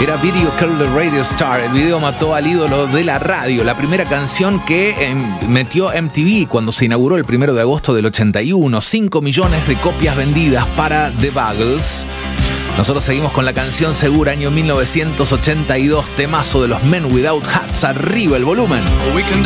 Era Video Killed the Radio Star. El video mató al ídolo de la radio. La primera canción que metió MTV cuando se inauguró el 1 de agosto del 81. 5 millones de copias vendidas para The Buggles. Nosotros seguimos con la canción Segura, año 1982. Temazo de los Men Without Hats. Arriba el volumen.